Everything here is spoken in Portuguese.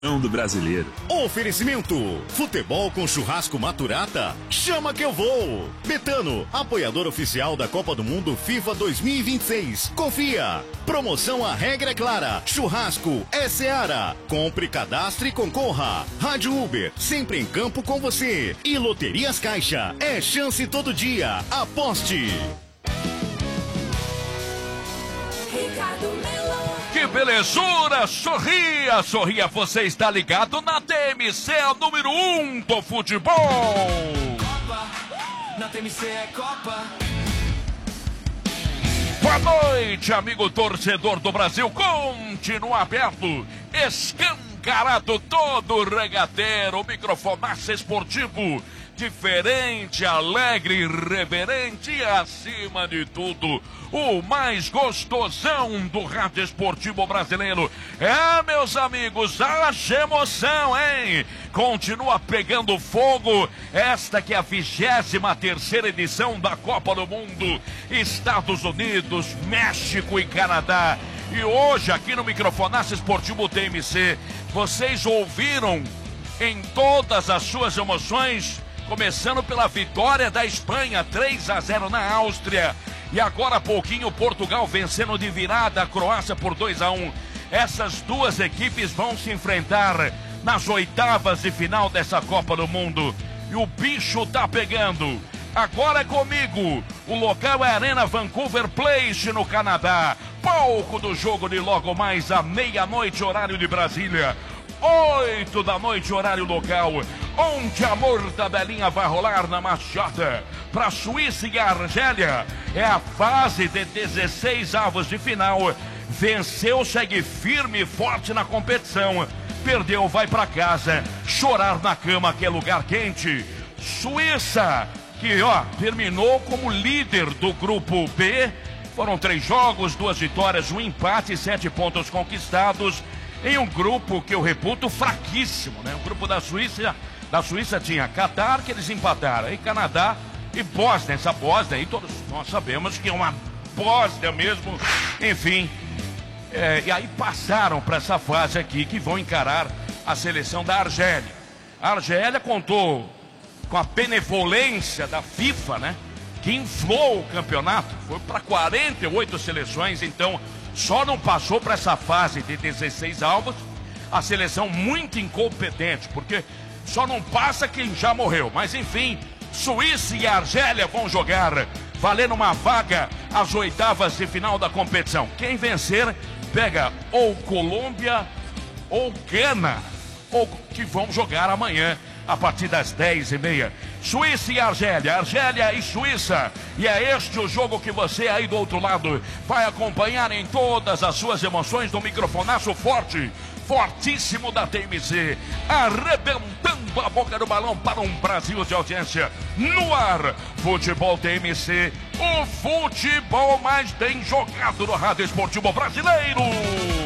do brasileiro. Oferecimento: futebol com churrasco Maturata? Chama que eu vou! Betano, apoiador oficial da Copa do Mundo FIFA 2026. Confia! Promoção A Regra é Clara. Churrasco é Seara. Compre, cadastre e concorra. Rádio Uber, sempre em campo com você. E Loterias Caixa, é chance todo dia. Aposte! Que belezura! Sorria, sorria, você está ligado na TMC, a número 1 do futebol! Copa, na TMC é Copa. Boa noite, amigo torcedor do Brasil, continua aberto, escancarado todo regateiro, microfonaço esportivo, diferente, alegre, irreverente e, acima de tudo, o mais gostosão do rádio esportivo brasileiro. É, meus amigos, haja emoção, hein? Continua pegando fogo esta que é a 23ª edição da Copa do Mundo. Estados Unidos, México e Canadá. E hoje, aqui no Microfonaço Esportivo TMC, vocês ouviram em todas as suas emoções, começando pela vitória da Espanha, 3-0 na Áustria. E agora há pouquinho Portugal vencendo de virada a Croácia por 2-1. Essas duas equipes vão se enfrentar nas oitavas de final dessa Copa do Mundo. E o bicho tá pegando. Agora é comigo. O local é a Arena Vancouver Place, no Canadá. Palco do jogo de logo mais à meia-noite, horário de Brasília. 8 da noite, horário local, onde a mortadelinha vai rolar na machota. Para Suíça e Argélia, é a fase de 16 avos de final. Venceu, segue firme e forte na competição. Perdeu, vai para casa, chorar na cama, que é lugar quente. Suíça, que terminou como líder do grupo B. Foram 3 jogos, 2 vitórias, 1 empate e 7 pontos conquistados. Em um grupo que eu reputo fraquíssimo, né? O grupo da Suíça tinha Catar, que eles empataram, e Canadá e Bósnia. Essa Bósnia aí todos nós sabemos que é uma Bósnia mesmo. Enfim, e aí passaram para essa fase aqui, que vão encarar a seleção da Argélia. A Argélia contou com a benevolência da FIFA, né? Que inflou o campeonato, foi para 48 seleções, então só não passou para essa fase de 16 avos a seleção muito incompetente, porque só não passa quem já morreu. Mas enfim, Suíça e Argélia vão jogar, valendo uma vaga às oitavas de final da competição. Quem vencer pega ou Colômbia ou Gana, ou que vão jogar amanhã a partir das 10h30. Suíça e Argélia, Argélia e Suíça. E é este o jogo que você aí do outro lado vai acompanhar em todas as suas emoções no microfonaço forte, fortíssimo da TMC, arrebentando a boca do balão para um Brasil de audiência. No ar, Futebol TMC, o futebol mais bem jogado do rádio esportivo brasileiro.